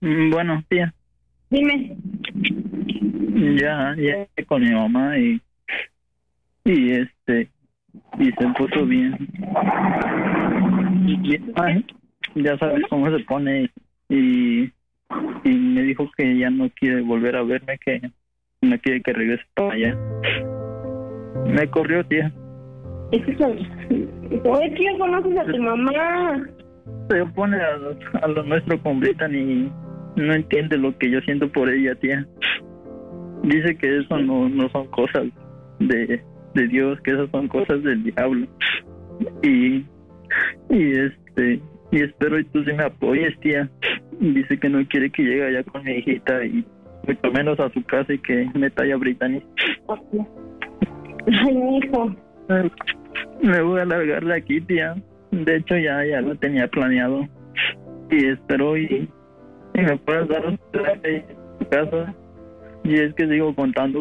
Bueno, tía, Dime. ya hablé con mi mamá y y se puso bien. Ay, ya sabes cómo se pone y, y me dijo que ya no quiere volver a verme, que no quiere que regrese para allá. Me corrió, tía. Es que oye, tío, conoces a tu mamá. Se opone a lo nuestro con Brittany y no entiende lo que yo siento por ella, tía. Dice que eso no son cosas de Dios, que esas son cosas del diablo. Y, y y espero y tú sí me apoyes, tía. Dice que no quiere que llegue allá con mi hijita y mucho menos a su casa y que me talla Brittany. Ay, mi hijo. Me voy a largar de aquí, tía. De hecho, ya lo tenía planeado. Y espero y me puedas dar un en tu casa. Y es que sigo contando